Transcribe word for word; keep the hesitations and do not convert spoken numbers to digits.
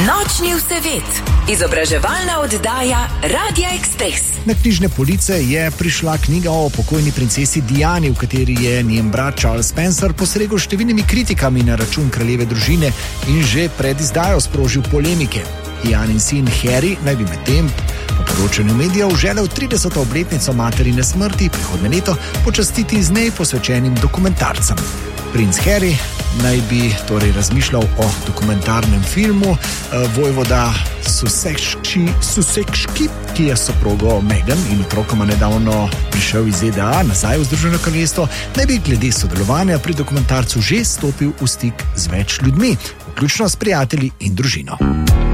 Nočni vsevet, izobraževalna oddaja Radia Express. Na knjižne police je prišla knjiga o pokojni princesi Diani, v kateri je njen brat Charles Spencer postregel številnimi kritikami na račun kraljeve družine in že pred izdajo sprožil polemike. Dianin sin Harry naj bi medtem po poročanju medijev želel trideseto obletnico materine smrti prihodnje leto počastiti z njej posvečenim dokumentarcem. Princ Harry naj bi torej razmišljal o dokumentarnem filmu. Vojvoda Susekški, Susekški, ki je soprogo Meghan in otrokoma nedavno prišel iz Z D A nazaj v Združeno kraljestvo, naj bi glede sodelovanja pri dokumentarcu že stopil v stik z več ljudmi, vključno s prijatelji in družino.